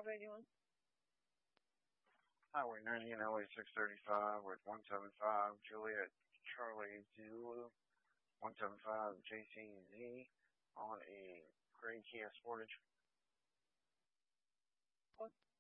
doing? Highway 90 and LA 635 with 175 Juliet Charlie Zulu 175 JCZ on a gray Kia Sportage.